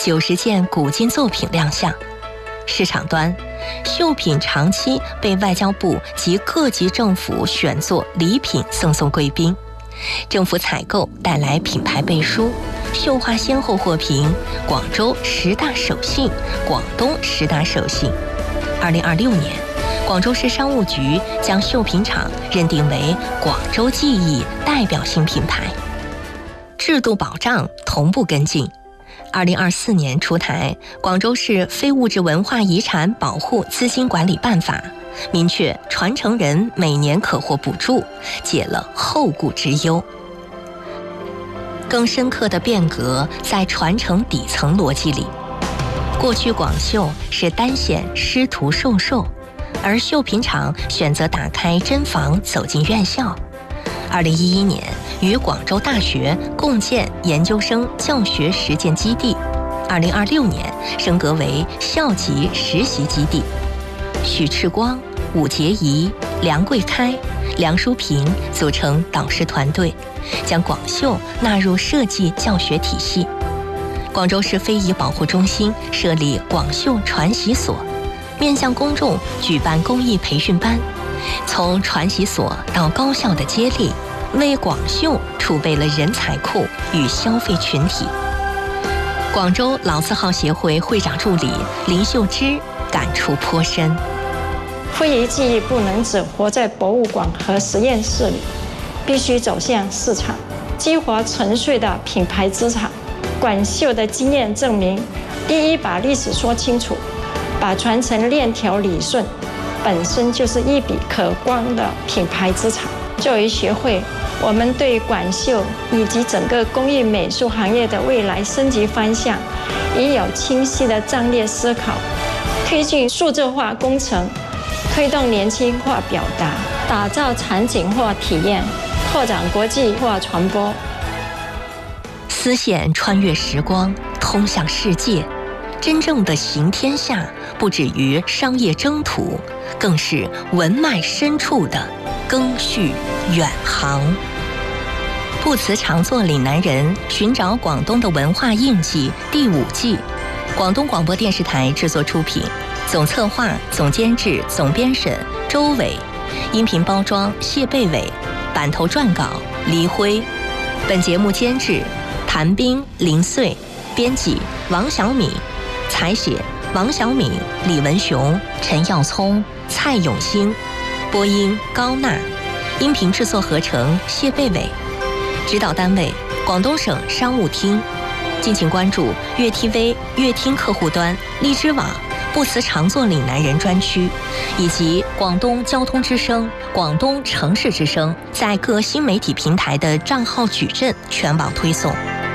90件古今作品亮相。市场端，绣品长期被外交部及各级政府选作礼品赠送贵宾，政府采购带来品牌背书，绣花先后获评广州10大手信、广东10大手信。2026年，广州市商务局将绣品厂认定为广州技艺代表性品牌。制度保障同步跟进。2024年出台《广州市非物质文化遗产保护资金管理办法》，明确传承人每年可获补助，解了后顾之忧。更深刻的变革在传承底层逻辑里。过去广绣是单线师徒授受，而绣品厂选择打开针房走进院校。2011年与广州大学共建研究生教学实践基地，2026年升格为校级实习基地。许赤光、武洁仪、梁桂开、梁淑平组成导师团队，将广绣纳入设计教学体系。广州市非遗保护中心设立广绣传习所，面向公众举办公益培训班，从传习所到高校的接力，为广绣储备了人才库与消费群体。广州老字号协会会长助理林秀芝感触颇深。 非遗技艺不能只活在博物馆和实验室里，必须走向市场，激活沉睡的品牌资产。广绣的经验证明，第一，把历史说清楚，把传承链条理顺，本身就是一笔可观的品牌资产。作为学会，我们对广绣以及整个工艺美术行业的未来升级方向已有清晰的战略思考，推进数字化工程，推动年轻化表达，打造场景化体验，拓展国际化传播。 丝线穿越时光，通向世界。真正的行天下，不止于商业征途，更是文脉深处的赓续远航。不辞常作岭南人，寻找广东的文化印记第5季，广东广播电视台制作出品，总策划、总监制、总编审周伟，音频包装谢贝伟，版头撰稿黎辉。本节目监制谭斌、林穗，编辑王小敏，采写王小敏、李文雄、陈耀聪、蔡永兴，播音高娜，音频制作合成谢贝伟，指导单位广东省商务厅。敬请关注粤 TV 粤听客户端、荔枝网不辞常作岭南人专区，以及广东交通之声、广东城市之声在各新媒体平台的账号矩阵全网推送。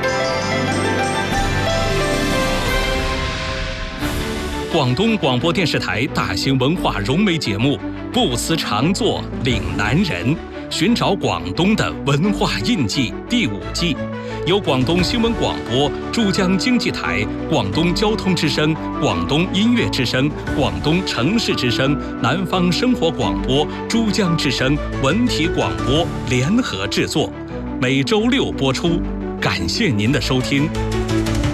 广东广播电视台大型文化融媒节目《不辞常作岭南人》，寻找广东的文化印记第5季，由广东新闻广播、珠江经济台、广东交通之声、广东音乐之声、广东城市之声、南方生活广播、珠江之声文体广播联合制作，每周6播出。感谢您的收听。